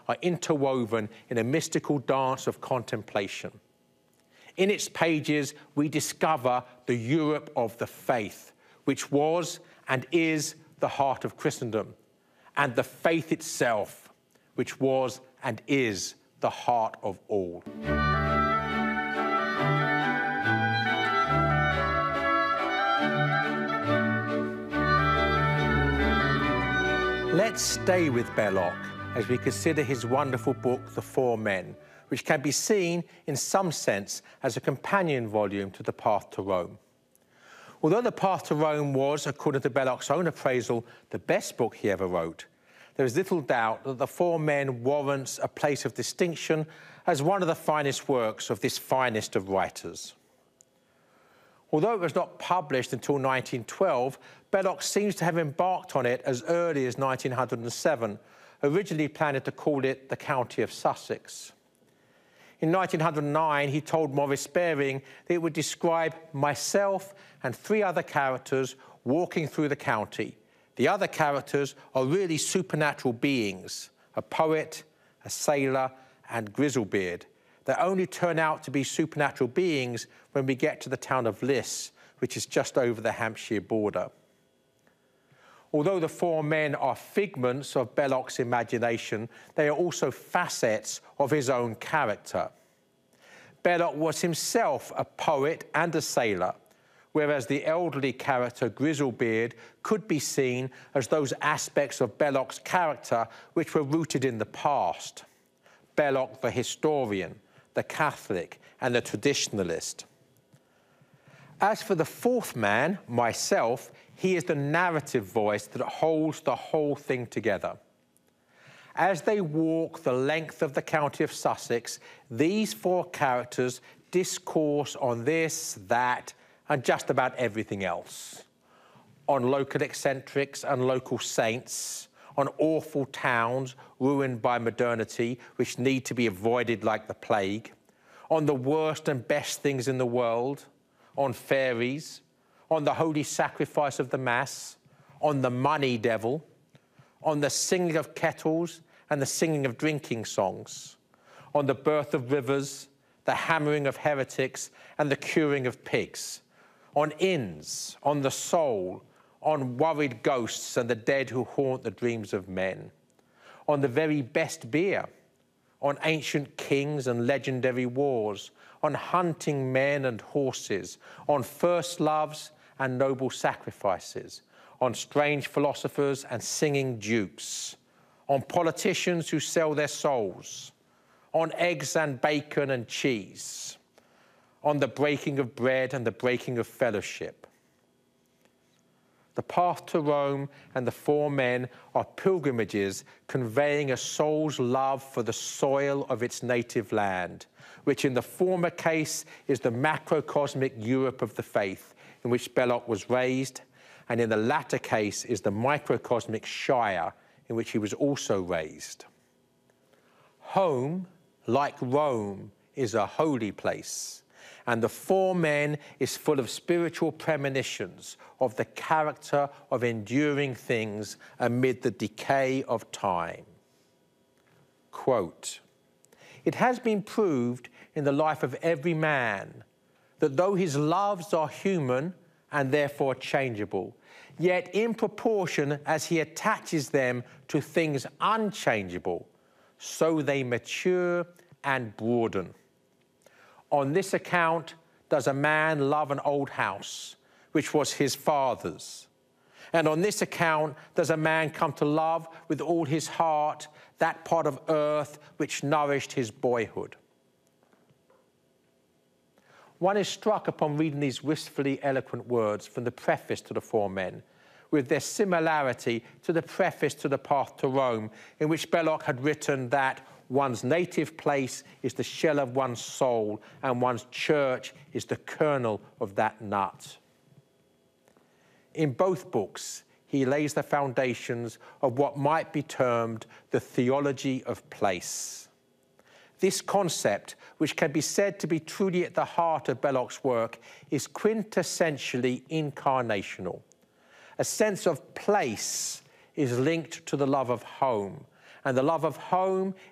are interwoven in a mystical dance of contemplation. In its pages, we discover the Europe of the faith, which was and is the heart of Christendom, and the faith itself, which was and is the heart of all. Let's stay with Belloc as we consider his wonderful book, The Four Men, which can be seen in some sense as a companion volume to The Path to Rome. Although The Path to Rome was, according to Belloc's own appraisal, the best book he ever wrote, there is little doubt that The Four Men warrants a place of distinction as one of the finest works of this finest of writers. Although it was not published until 1912, Belloc seems to have embarked on it as early as 1907, originally planning to call it The County of Sussex. In 1909, he told Maurice Baring that it would describe myself and three other characters walking through the county. The other characters are really supernatural beings, a poet, a sailor, and Grizzlebeard, that only turn out to be supernatural beings when we get to the town of Liss, which is just over the Hampshire border. Although The Four Men are figments of Belloc's imagination, they are also facets of his own character. Belloc was himself a poet and a sailor, whereas the elderly character Grizzlebeard could be seen as those aspects of Belloc's character which were rooted in the past. Belloc the historian, the Catholic, and the traditionalist. As for the fourth man, myself, he is the narrative voice that holds the whole thing together. As they walk the length of the county of Sussex, these four characters discourse on this, that, and just about everything else. On local eccentrics and local saints, on awful towns ruined by modernity, which need to be avoided like the plague, on the worst and best things in the world, on fairies, on the holy sacrifice of the Mass, on the money devil, on the singing of kettles and the singing of drinking songs, on the birth of rivers, the hammering of heretics and the curing of pigs, on inns, on the soul, on worried ghosts and the dead who haunt the dreams of men, on the very best beer, on ancient kings and legendary wars, on hunting men and horses, on first loves and noble sacrifices, on strange philosophers and singing dukes, on politicians who sell their souls, on eggs and bacon and cheese, on the breaking of bread and the breaking of fellowship. The Path to Rome and The Four Men are pilgrimages conveying a soul's love for the soil of its native land, which in the former case is the macrocosmic Europe of the faith in which Belloc was raised, and in the latter case is the microcosmic Shire in which he was also raised. Home, like Rome, is a holy place, and The Four Men is full of spiritual premonitions of the character of enduring things amid the decay of time. Quote, "It has been proved in the life of every man that though his loves are human and therefore changeable, yet in proportion as he attaches them to things unchangeable, so they mature and broaden. On this account does a man love an old house, which was his father's. And on this account does a man come to love with all his heart that part of earth which nourished his boyhood." One is struck upon reading these wistfully eloquent words from the preface to The Four Men, with their similarity to the preface to The Path to Rome, in which Belloc had written that one's native place is the shell of one's soul, and one's church is the kernel of that nut. In both books, he lays the foundations of what might be termed the theology of place. This concept, which can be said to be truly at the heart of Belloc's work, is quintessentially incarnational. A sense of place is linked to the love of home, and the love of home